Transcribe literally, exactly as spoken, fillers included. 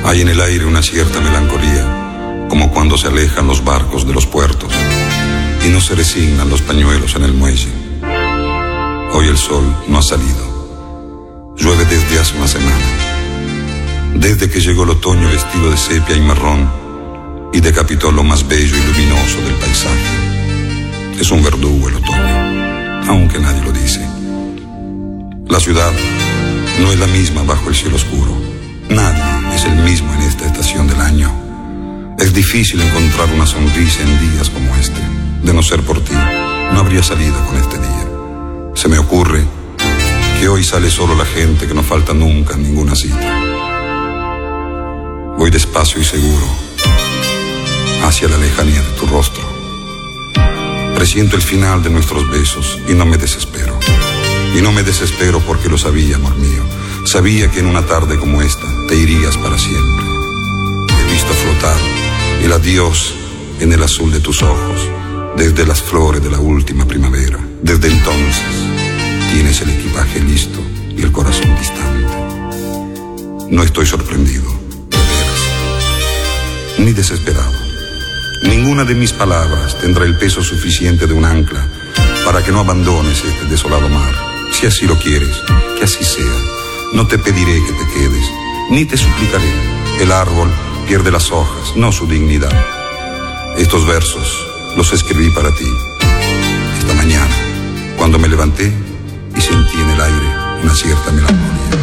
Hay en el aire una cierta melancolía, como cuando se alejan los barcos de los puertos y no se resignan los pañuelos en el muelle. Hoy el sol no ha salido. Llueve desde hace una semana, desde que llegó el otoño vestido de sepia y marrón y decapitó lo más bello y luminoso del paisaje. Es un verdugo el otoño, aunque nadie lo dice. La ciudad no es la misma bajo el cielo oscuro. Nadie es el mismo en esta estación del año. Es difícil encontrar una sonrisa en días como este. De no ser por ti, no habría salido con este día. Se me ocurre que hoy sale solo la gente que no falta nunca en ninguna cita. Voy despacio y seguro hacia la lejanía de tu rostro. Presiento el final de nuestros besos y no me desespero. Y no me desespero porque lo sabía, amor mío. Sabía que en una tarde como esta te irías para siempre. He visto flotar el adiós en el azul de tus ojos desde las flores de la última primavera. Desde entonces tienes el equipaje listo y el corazón distante. No estoy sorprendido, de veras, ni desesperado. Ninguna de mis palabras tendrá el peso suficiente de un ancla para que no abandones este desolado mar. Si así lo quieres, que así sea. No te pediré que te quedes, ni te suplicaré. El árbol pierde las hojas, no su dignidad. Estos versos los escribí para ti esta mañana, cuando me levanté y sentí en el aire una cierta melancolía.